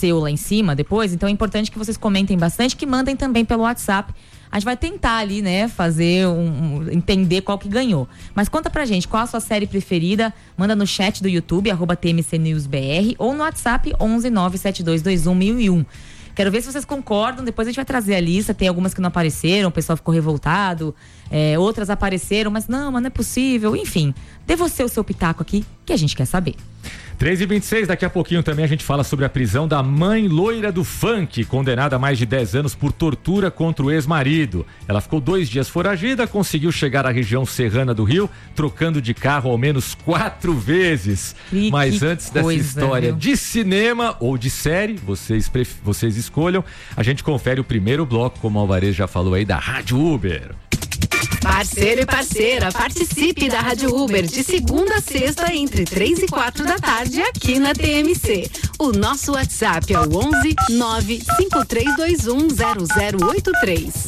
apareceu lá em cima depois, então é importante que vocês comentem bastante, que mandem também pelo WhatsApp. A gente vai tentar ali, né, fazer entender qual que ganhou. Mas conta pra gente, qual a sua série preferida? Manda no chat do YouTube, @TMCNewsBR, ou no WhatsApp 11 97221 1001. Quero ver se vocês concordam, depois a gente vai trazer a lista. Tem algumas que não apareceram, o pessoal ficou revoltado, outras apareceram, mas não é possível. Enfim, dê você o seu pitaco aqui, que a gente quer saber. 3h26, daqui a pouquinho também a gente fala sobre a prisão da mãe loira do funk, condenada a mais de 10 anos por tortura contra o ex-marido. Ela ficou 2 dias foragida, conseguiu chegar à região serrana do Rio, trocando de carro ao menos 4 vezes. Mas antes dessa história, viu, de cinema ou de série, vocês escolham, a gente confere o primeiro bloco, como o Alvarez já falou aí, da Rádio Uber. Parceiro e parceira, participe da Rádio Uber de segunda a sexta entre 3 e 4 da tarde aqui na TMC. O nosso WhatsApp é o 11 95321 0083.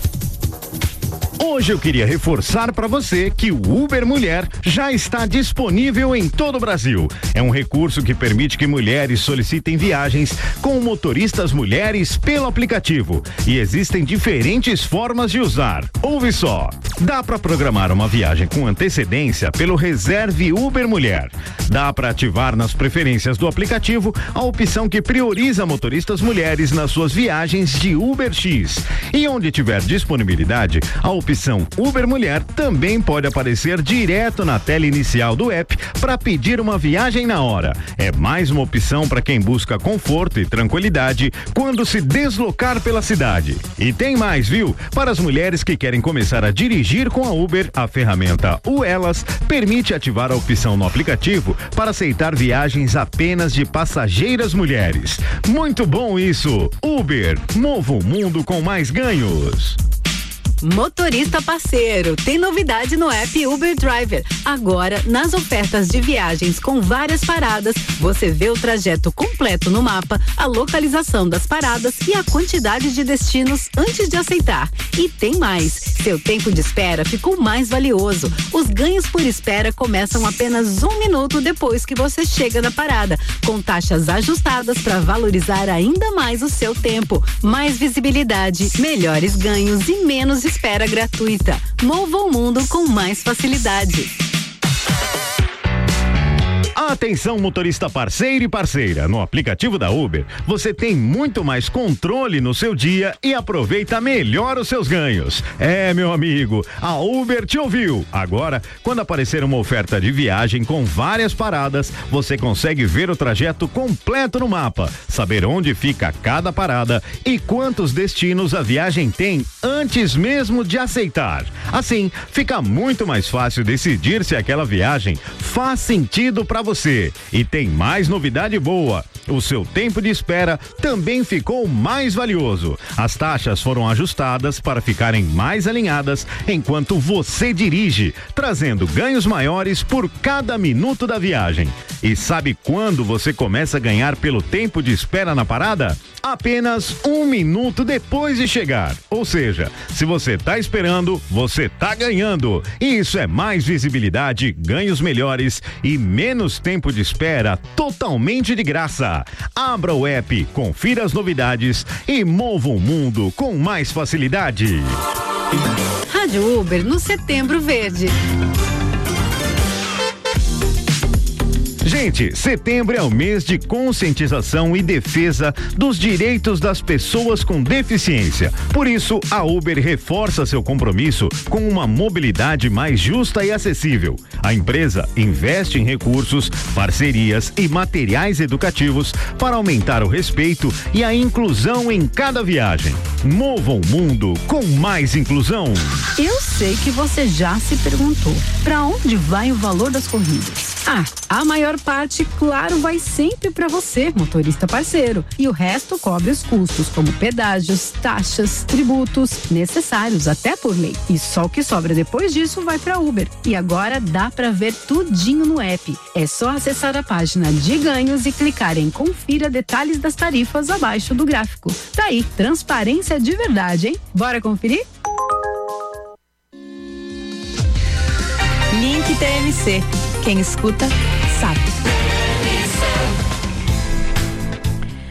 Hoje eu queria reforçar para você que o Uber Mulher já está disponível em todo o Brasil. É um recurso que permite que mulheres solicitem viagens com motoristas mulheres pelo aplicativo. E existem diferentes formas de usar. Ouve só. Dá para programar uma viagem com antecedência pelo Reserve Uber Mulher. Dá para ativar nas preferências do aplicativo a opção que prioriza motoristas mulheres nas suas viagens de UberX. E onde tiver disponibilidade, a opção Uber Mulher também pode aparecer direto na tela inicial do app para pedir uma viagem na hora. É mais uma opção para quem busca conforto e tranquilidade quando se deslocar pela cidade. E tem mais, viu? Para as mulheres que querem começar a dirigir com a Uber, a ferramenta Elas permite ativar a opção no aplicativo para aceitar viagens apenas de passageiras mulheres. Muito bom isso! Uber, mova o mundo com mais ganhos. Motorista parceiro, tem novidade no app Uber Driver. Agora, nas ofertas de viagens com várias paradas, você vê o trajeto completo no mapa, a localização das paradas e a quantidade de destinos antes de aceitar. E tem mais, seu tempo de espera ficou mais valioso. Os ganhos por espera começam apenas 1 minuto depois que você chega na parada, com taxas ajustadas para valorizar ainda mais o seu tempo. Mais visibilidade, melhores ganhos e menos espera gratuita. Mova o mundo com mais facilidade. Atenção, motorista parceiro e parceira. No aplicativo da Uber, você tem muito mais controle no seu dia e aproveita melhor os seus ganhos. Meu amigo, a Uber te ouviu. Agora, quando aparecer uma oferta de viagem com várias paradas, você consegue ver o trajeto completo no mapa, saber onde fica cada parada e quantos destinos a viagem tem antes mesmo de aceitar. Assim, fica muito mais fácil decidir se aquela viagem faz sentido para você. E tem mais novidade boa. O seu tempo de espera também ficou mais valioso. As taxas foram ajustadas para ficarem mais alinhadas enquanto você dirige, trazendo ganhos maiores por cada minuto da viagem. E sabe quando você começa a ganhar pelo tempo de espera na parada? Apenas 1 minuto depois de chegar. Ou seja, se você tá esperando, você tá ganhando. E isso é mais visibilidade, ganhos melhores e menos tempo de espera totalmente de graça. Abra o app, confira as novidades e mova o mundo com mais facilidade. Rádio Uber no Setembro Verde. Gente, setembro é o mês de conscientização e defesa dos direitos das pessoas com deficiência. Por isso, a Uber reforça seu compromisso com uma mobilidade mais justa e acessível. A empresa investe em recursos, parcerias e materiais educativos para aumentar o respeito e a inclusão em cada viagem. Mova o mundo com mais inclusão. Eu sei que você já se perguntou, para onde vai o valor das corridas? A maior parte, claro, vai sempre para você, motorista parceiro. E o resto cobre os custos, como pedágios, taxas, tributos, necessários até por lei. E só o que sobra depois disso vai para Uber. E agora dá para ver tudinho no app. É só acessar a página de ganhos e clicar em confira detalhes das tarifas abaixo do gráfico. Tá aí, transparência de verdade, hein? Bora conferir? Link TMC. Quem escuta, sabe.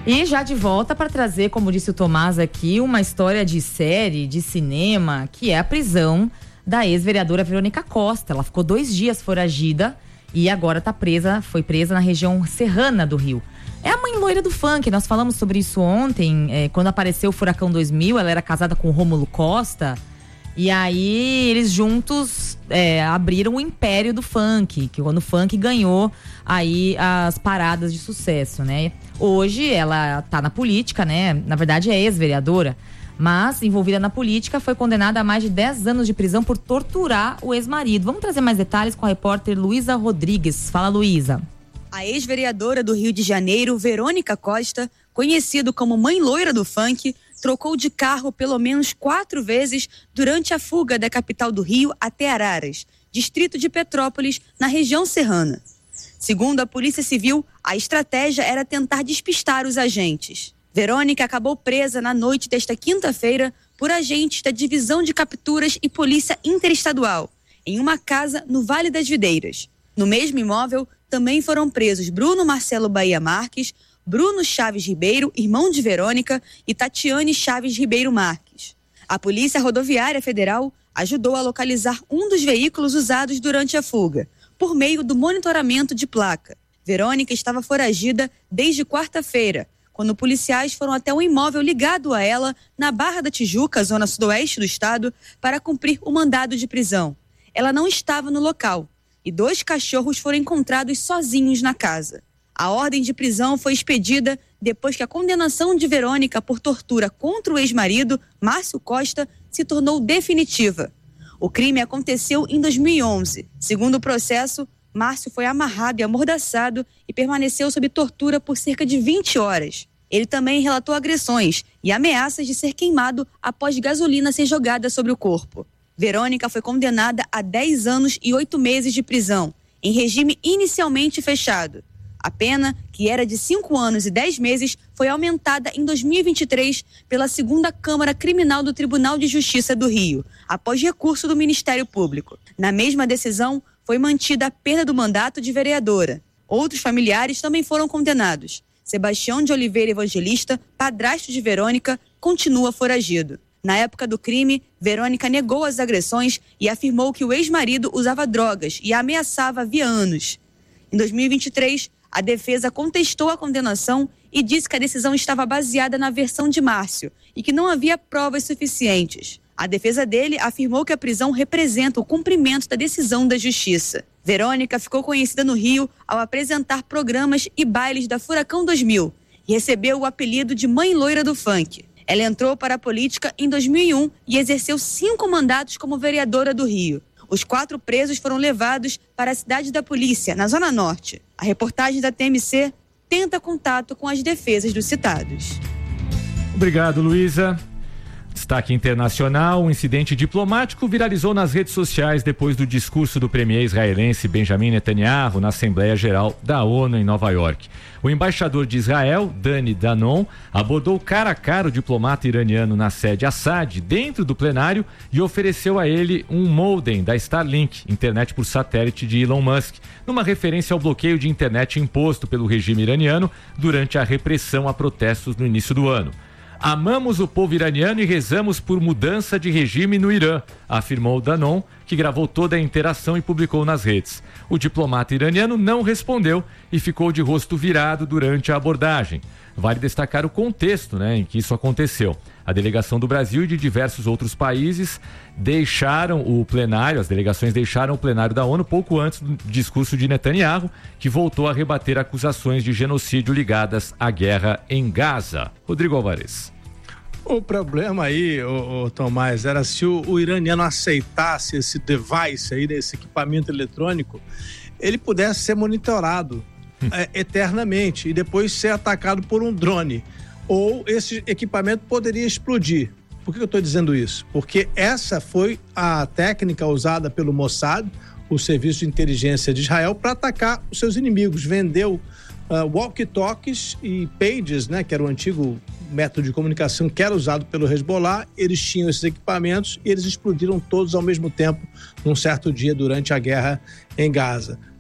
E já de volta para trazer, como disse o Tomás aqui, uma história de série, de cinema, que é a prisão da ex-vereadora Verônica Costa. Ela ficou 2 dias foragida e agora foi presa na região serrana do Rio. É a mãe loira do funk, nós falamos sobre isso ontem, quando apareceu o Furacão 2000, ela era casada com o Rômulo Costa. E aí eles juntos abriram o império do funk, que quando o funk ganhou aí as paradas de sucesso, né? Hoje ela tá na política, né? Na verdade é ex-vereadora, mas envolvida na política, foi condenada a mais de 10 anos de prisão por torturar o ex-marido. Vamos trazer mais detalhes com a repórter Luísa Rodrigues. Fala, Luísa. A ex-vereadora do Rio de Janeiro, Verônica Costa, conhecida como mãe loira do funk, trocou de carro pelo menos 4 vezes durante a fuga da capital do Rio até Araras, distrito de Petrópolis, na região serrana. Segundo a Polícia Civil, a estratégia era tentar despistar os agentes. Verônica acabou presa na noite desta quinta-feira por agentes da Divisão de Capturas e Polícia Interestadual, em uma casa no Vale das Videiras. No mesmo imóvel, também foram presos Bruno Marcelo Bahia Marques, Bruno Chaves Ribeiro, irmão de Verônica, e Tatiane Chaves Ribeiro Marques. A Polícia Rodoviária Federal ajudou a localizar um dos veículos usados durante a fuga, por meio do monitoramento de placa. Verônica estava foragida desde quarta-feira, quando policiais foram até um imóvel ligado a ela, na Barra da Tijuca, zona sudoeste do estado, para cumprir o mandado de prisão. Ela não estava no local e 2 cachorros foram encontrados sozinhos na casa. A ordem de prisão foi expedida depois que a condenação de Verônica por tortura contra o ex-marido, Márcio Costa, se tornou definitiva. O crime aconteceu em 2011. Segundo o processo, Márcio foi amarrado e amordaçado e permaneceu sob tortura por cerca de 20 horas. Ele também relatou agressões e ameaças de ser queimado após gasolina ser jogada sobre o corpo. Verônica foi condenada a 10 anos e 8 meses de prisão, em regime inicialmente fechado. A pena, que era de 5 anos e 10 meses, foi aumentada em 2023 pela 2ª Câmara Criminal do Tribunal de Justiça do Rio, após recurso do Ministério Público. Na mesma decisão, foi mantida a perda do mandato de vereadora. Outros familiares também foram condenados. Sebastião de Oliveira Evangelista, padrasto de Verônica, continua foragido. Na época do crime, Verônica negou as agressões e afirmou que o ex-marido usava drogas e a ameaçava havia anos. Em 2023, a defesa contestou a condenação e disse que a decisão estava baseada na versão de Márcio e que não havia provas suficientes. A defesa dele afirmou que a prisão representa o cumprimento da decisão da Justiça. Verônica ficou conhecida no Rio ao apresentar programas e bailes da Furacão 2000 e recebeu o apelido de Mãe Loira do Funk. Ela entrou para a política em 2001 e exerceu 5 mandatos como vereadora do Rio. Os 4 presos foram levados para a cidade da polícia, na Zona Norte. A reportagem da TMC tenta contato com as defesas dos citados. Obrigado, Luísa. Destaque internacional: um incidente diplomático viralizou nas redes sociais depois do discurso do premier israelense Benjamin Netanyahu na Assembleia Geral da ONU em Nova York. O embaixador de Israel, Dani Danon, abordou cara a cara o diplomata iraniano na sede Assad, dentro do plenário, e ofereceu a ele um modem da Starlink, internet por satélite de Elon Musk, numa referência ao bloqueio de internet imposto pelo regime iraniano durante a repressão a protestos no início do ano. Amamos o povo iraniano e rezamos por mudança de regime no Irã, afirmou Danon, que gravou toda a interação e publicou nas redes. O diplomata iraniano não respondeu e ficou de rosto virado durante a abordagem. Vale destacar o contexto, em que isso aconteceu. A delegação do Brasil e de diversos outros países deixaram o plenário, as delegações deixaram o plenário da ONU pouco antes do discurso de Netanyahu, que voltou a rebater acusações de genocídio ligadas à guerra em Gaza. Rodrigo Alvarez. O problema aí, Tomás, era se o iraniano aceitasse esse device aí, esse equipamento eletrônico, ele pudesse ser monitorado eternamente e depois ser atacado por um drone. Ou esse equipamento poderia explodir. Por que eu estou dizendo isso? Porque essa foi a técnica usada pelo Mossad, o Serviço de Inteligência de Israel, para atacar os seus inimigos. Vendeu walkie-talkies e pages, que era o antigo método de comunicação que era usado pelo Hezbollah. Eles tinham esses equipamentos e eles explodiram todos ao mesmo tempo num certo dia durante a guerra em Gaza.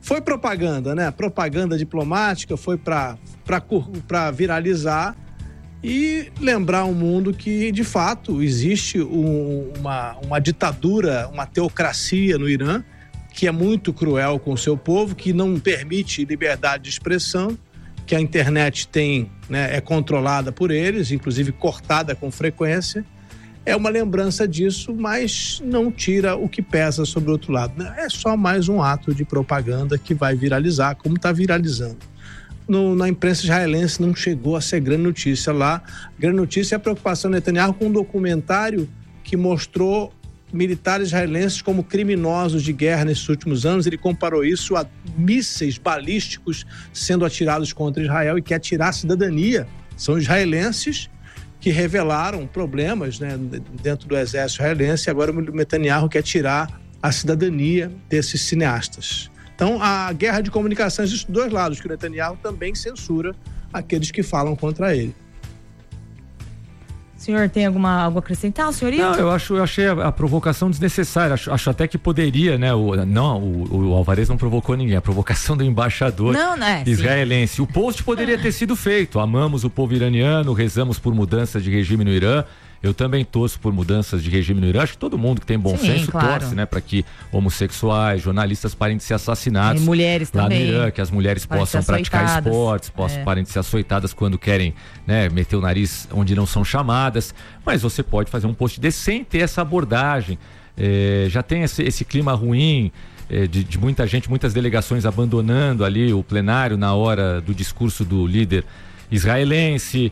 Foi propaganda, né? Propaganda diplomática, foi para viralizar e lembrar o mundo que, de fato, existe uma ditadura, uma teocracia no Irã, que é muito cruel com o seu povo, que não permite liberdade de expressão, que a internet tem, né, é controlada por eles, inclusive cortada com frequência. É uma lembrança disso, mas não tira o que pesa sobre o outro lado. É só mais um ato de propaganda que vai viralizar, como está viralizando. Na imprensa israelense não chegou a ser grande notícia lá. Grande notícia é a preocupação do Netanyahu com um documentário que mostrou militares israelenses como criminosos de guerra nesses últimos anos. Ele comparou isso a mísseis balísticos sendo atirados contra Israel e quer tirar a cidadania. São israelenses que revelaram problemas, né, dentro do exército israelense, e agora o Netanyahu quer tirar a cidadania desses cineastas. Então, a guerra de comunicação existe dos dois lados, que o Netanyahu também censura aqueles que falam contra ele. O senhor tem algo a acrescentar, senhorito? Não, eu achei a provocação desnecessária. Acho até que poderia, né? O Alvarez não provocou ninguém. A provocação do embaixador israelense. Sim. O post poderia ter sido feito. Amamos o povo iraniano, rezamos por mudanças de regime no Irã. Eu também torço por mudanças de regime no Irã. Acho que todo mundo que tem bom senso torce, né? Para que homossexuais, jornalistas parem de ser assassinados. E mulheres lá também. No Irã, que as mulheres possam praticar esportes, parem de ser açoitadas quando querem, né, meter o nariz onde não são chamadas. Mas você pode fazer um post decente, ter essa abordagem. Já tem esse clima ruim de muita gente, muitas delegações abandonando ali o plenário na hora do discurso do líder israelense.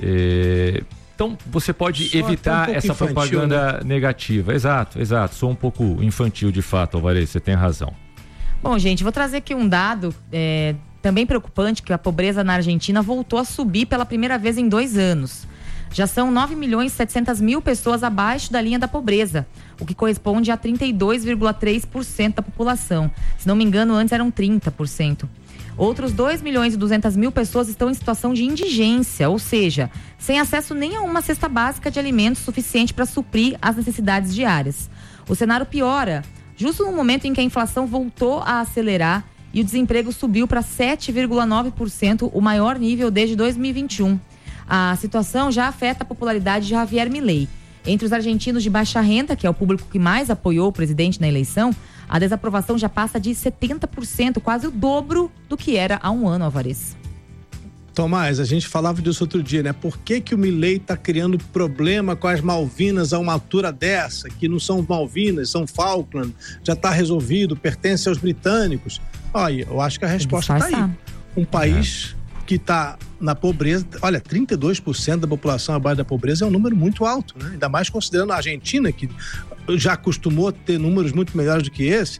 Então, você pode evitar essa propaganda negativa. Exato. Sou um pouco infantil, de fato, Alvarez, você tem razão. Bom, gente, vou trazer aqui um dado também preocupante, que a pobreza na Argentina voltou a subir pela primeira vez em 2 anos. Já são 9.700.000 pessoas abaixo da linha da pobreza, o que corresponde a 32,3% da população. Se não me engano, antes eram 30%. Outros 2.200.000 pessoas estão em situação de indigência, ou seja, sem acesso nem a uma cesta básica de alimentos suficiente para suprir as necessidades diárias. O cenário piora justo no momento em que a inflação voltou a acelerar e o desemprego subiu para 7,9%, o maior nível desde 2021. A situação já afeta a popularidade de Javier Milei. Entre os argentinos de baixa renda, que é o público que mais apoiou o presidente na eleição, a desaprovação já passa de 70%, quase o dobro do que era há um ano, Alvarez. Tomás, a gente falava disso outro dia, né? Por que o Milei está criando problema com as Malvinas a uma altura dessa? Que não são Malvinas, são Falkland, já está resolvido, pertence aos britânicos. Olha, eu acho que a resposta está aí. Um país que está na pobreza, olha, 32% da população abaixo da pobreza é um número muito alto, né? Ainda mais considerando a Argentina, que já acostumou a ter números muito melhores do que esse,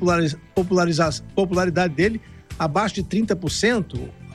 popularidade dele abaixo de 30%,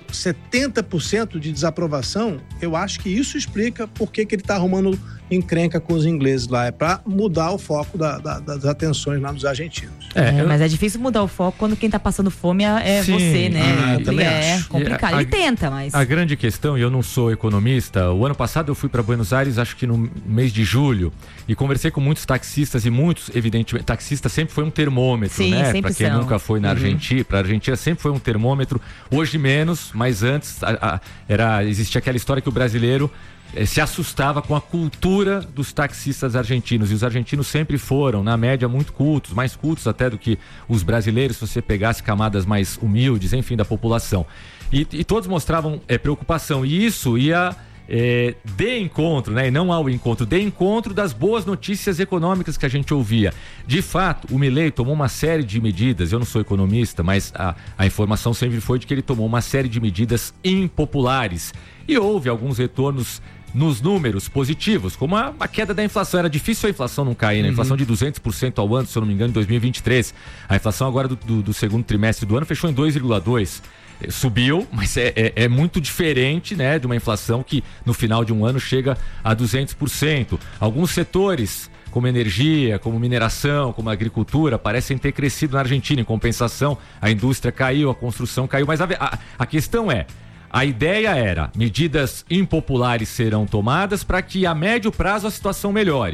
70% de desaprovação. Eu acho que isso explica por que ele está arrumando encrenca com os ingleses lá. É para mudar o foco das atenções lá dos argentinos. Mas é difícil mudar o foco quando quem está passando fome é você, né? É complicado. Ele tenta, mas... A grande questão, e eu não sou economista, o ano passado eu fui para Buenos Aires, acho que no mês de julho, e conversei com muitos taxistas, e muitos, evidentemente, taxista sempre foi um termômetro, né? Para quem nunca foi na Argentina, para a Argentina sempre foi um termômetro, hoje menos, mas antes existia aquela história que o brasileiro se assustava com a cultura dos taxistas argentinos, e os argentinos sempre foram, na média, muito cultos, mais cultos até do que os brasileiros, se você pegasse camadas mais humildes, enfim, da população. E todos mostravam preocupação, e isso ia de encontro, né, e não ao encontro, de encontro das boas notícias econômicas que a gente ouvia. De fato, o Milei tomou uma série de medidas, eu não sou economista, mas a informação sempre foi de que ele tomou uma série de medidas impopulares, e houve alguns retornos nos números positivos, como a queda da inflação. Era difícil a inflação não cair, né? A inflação de 200% ao ano, se eu não me engano, em 2023. A inflação agora do segundo trimestre do ano fechou em 2,2%. Subiu, mas é muito diferente, né, de uma inflação que no final de um ano chega a 200%. Alguns setores, como energia, como mineração, como agricultura, parecem ter crescido na Argentina. Em compensação, a indústria caiu, a construção caiu. Mas a questão a ideia era, medidas impopulares serão tomadas para que a médio prazo a situação melhore.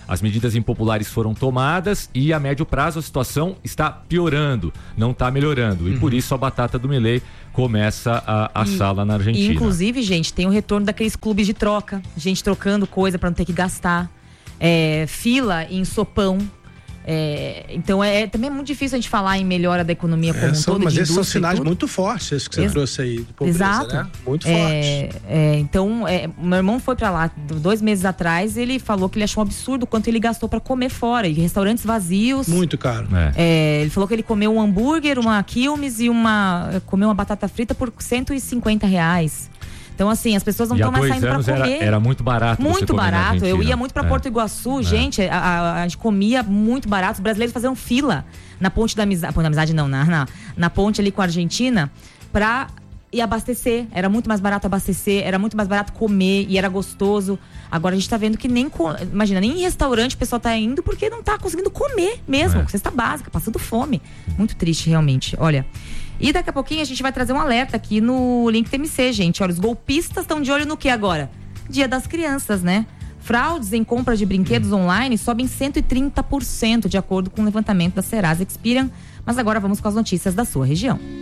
As medidas impopulares foram tomadas e a médio prazo a situação está piorando, não está melhorando. E por isso a batata do Milei começa a assá-la na Argentina. Inclusive, gente, tem o retorno daqueles clubes de troca, gente trocando coisa para não ter que gastar, fila em sopão. Então também é muito difícil a gente falar em melhora da economia como um todo. Mas esses são sinais muito fortes, esses que você trouxe aí de pobreza, exato. Né? Muito fortes. Então, meu irmão foi pra lá 2 meses atrás, ele falou que ele achou um absurdo o quanto ele gastou pra comer fora, e restaurantes vazios. Muito caro. Ele falou que ele comeu um hambúrguer, uma quilmes e comeu uma batata frita por R$150. Então, assim, as pessoas não estão mais saindo pra comer. Era muito barato. Muito barato. Eu ia muito pra Porto Iguaçu, gente, a gente comia muito barato. Os brasileiros faziam fila na ponte da Amizade. Ponte da Amizade não, na ponte ali com a Argentina, pra ir abastecer. Era muito mais barato abastecer, era muito mais barato comer e era gostoso. Agora a gente tá vendo que imagina, nem em restaurante o pessoal tá indo porque não tá conseguindo comer mesmo. Cesta básica, passando fome. Muito triste, realmente. Olha. E daqui a pouquinho a gente vai trazer um alerta aqui no Link TMC, gente. Olha, os golpistas estão de olho no que agora? Dia das Crianças, né? Fraudes em compra de brinquedos online sobem 130%, de acordo com o levantamento da Serasa Experian. Mas agora vamos com as notícias da sua região.